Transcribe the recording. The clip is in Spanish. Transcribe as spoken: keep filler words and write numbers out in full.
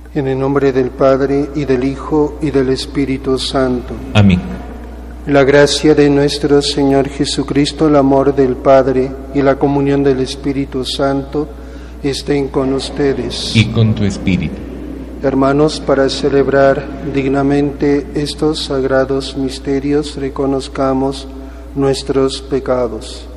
En el nombre del Padre, y del Hijo, y del Espíritu Santo. Amén. La gracia de nuestro Señor Jesucristo, el amor del Padre y la comunión del Espíritu Santo estén con ustedes. Y con tu espíritu. Hermanos, para celebrar dignamente estos sagrados misterios, reconozcamos nuestros pecados.